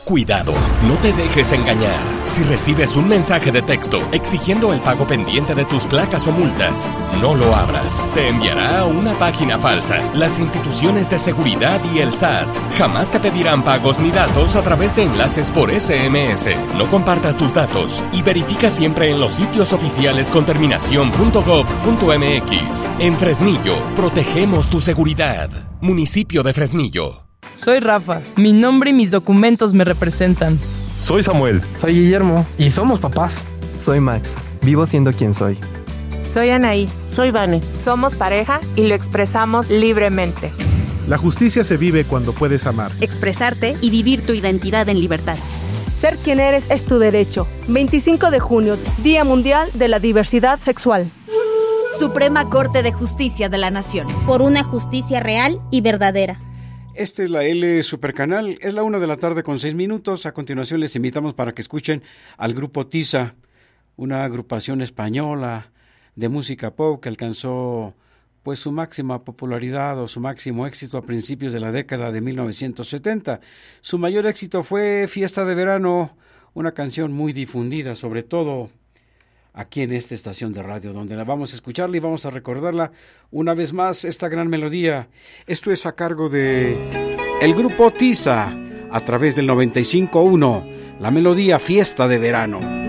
Cuidado, no te dejes engañar. Si recibes un mensaje de texto exigiendo el pago pendiente de tus placas o multas, no lo abras. Te enviará a una página falsa. Las instituciones de seguridad y el SAT jamás te pedirán pagos ni datos a través de enlaces por SMS. No compartas tus datos y verifica siempre en los sitios oficiales con terminación .gov.mx. En Fresnillo, protegemos tu seguridad. Municipio de Fresnillo. Soy Rafa. Mi nombre y mis documentos me representan. Soy Samuel. Soy Guillermo. Y somos papás. Soy Max. Vivo siendo quien soy. Soy Anaí. Soy Vane. Somos pareja y lo expresamos libremente. La justicia se vive cuando puedes amar, expresarte y vivir tu identidad en libertad. Ser quien eres es tu derecho. 25 de junio, Día Mundial de la Diversidad Sexual. Suprema Corte de Justicia de la Nación. Por una justicia real y verdadera. Esta es la L Supercanal, es la 1:06 A continuación les invitamos para que escuchen al grupo Tiza, una agrupación española de música pop que alcanzó pues su máxima popularidad o su máximo éxito a principios de la década de 1970. Su mayor éxito fue Fiesta de Verano, una canción muy difundida, sobre todo aquí en esta estación de radio, donde la vamos a escucharla y vamos a recordarla una vez más, esta gran melodía. Esto es a cargo de el grupo Tiza, a través del 95.1, la melodía Fiesta de Verano.